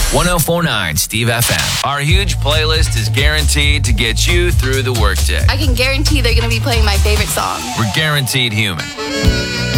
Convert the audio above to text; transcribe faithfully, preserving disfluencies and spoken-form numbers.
one oh four point nine Steve F M. Our huge playlist is guaranteed to get you through the workday. I can guarantee they're going to be playing my favorite song. We're guaranteed human.